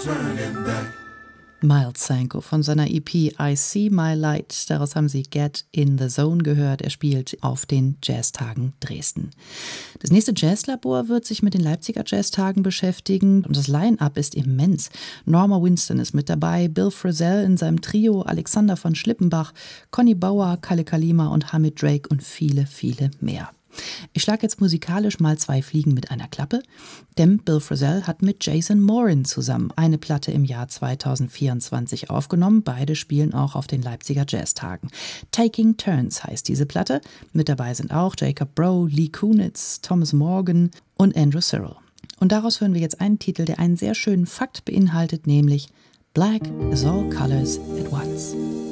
Miles Sanko von seiner EP I See My Light. Daraus haben Sie Get in the Zone gehört. Er spielt auf den Jazztagen Dresden. Das nächste Jazzlabor wird sich mit den Leipziger Jazztagen beschäftigen und das Line-Up ist immens. Norma Winston ist mit dabei, Bill Frisell in seinem Trio, Alexander von Schlippenbach, Conny Bauer, Kalle Kalima und Hamid Drake und viele, viele mehr. Ich schlage jetzt musikalisch mal 2 Fliegen mit einer Klappe, denn Bill Frisell hat mit Jason Morin zusammen eine Platte im Jahr 2024 aufgenommen. Beide spielen auch auf den Leipziger Jazztagen. Taking Turns heißt diese Platte. Mit dabei sind auch Jacob Brough, Lee Kunitz, Thomas Morgan und Andrew Cyril. Und daraus hören wir jetzt einen Titel, der einen sehr schönen Fakt beinhaltet, nämlich Black is all colors at once.